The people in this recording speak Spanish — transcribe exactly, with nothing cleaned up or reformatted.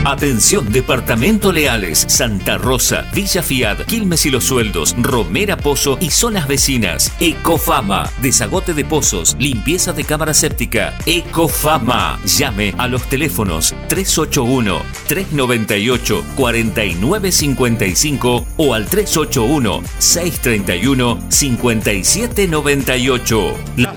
Atención, Departamento Leales, Santa Rosa, Villa Fiat, Quilmes y Los Sueldos, Romera Pozo y zonas vecinas. Ecofama, desagote de pozos, limpieza de cámara séptica. Ecofama. Llame a los teléfonos tres ocho uno, tres nueve ocho, cuatro nueve cinco cinco o al tres ocho uno, seis tres uno, cinco siete nueve ocho. La